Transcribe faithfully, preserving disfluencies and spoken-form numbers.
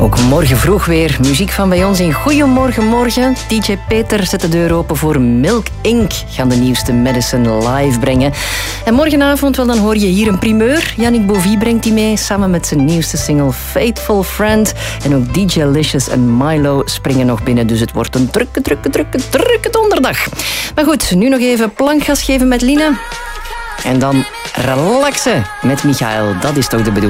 Ook morgen vroeg weer muziek van bij ons in Goeiemorgen Morgen. D J Peter zet de deur open voor Milk Incorporated. Gaan de nieuwste Medicine live brengen. En morgenavond, wel, dan hoor je hier een primeur. Yannick Bovie brengt die mee, samen met zijn nieuwste single Faithful Friend. En ook D J Licious en Milo springen nog binnen. Dus het wordt een drukke, drukke, drukke, drukke donderdag. Maar goed, nu nog even plankgas geven met Lina. En dan relaxen met Michael. Dat is toch de bedoeling.